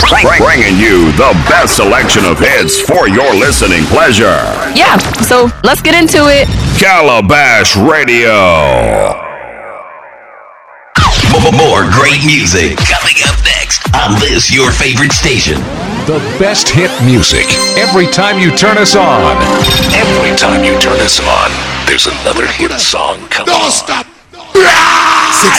Bringing you the best selection of hits for your listening pleasure. Yeah, so let's get into it. Calabash Radio. More great music coming up next on this your favorite station. The best hit music every time you turn us on. Every time you turn us on, there's another hit song coming on. Don't stop. 6